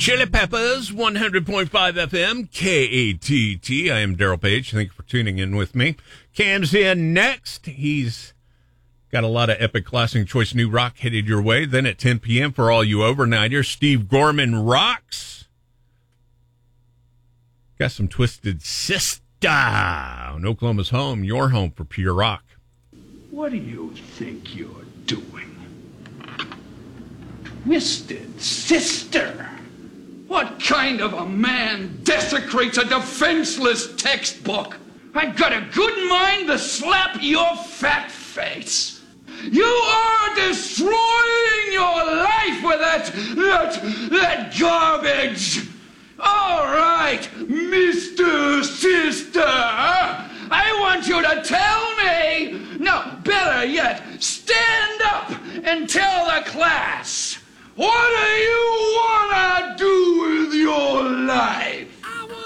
Chili Peppers, 100.5 FM, KATT. I am Daryl Page. Thank you for tuning in with me. Cam's in next. He's got a lot of epic classic choice new rock headed your way. Then at 10 p.m. for all you overnighters, Steve Gorman rocks. Got some Twisted Sister on Oklahoma's home, your home for pure rock. What do you think you're doing? Twisted Sister? What kind of a man desecrates a defenseless textbook? I've got a good mind to slap your fat face. You are destroying your life with that garbage. All right, Mr. Sister, I want you to tell me, no, better yet, stand up and tell the class. What do you want to do with your life?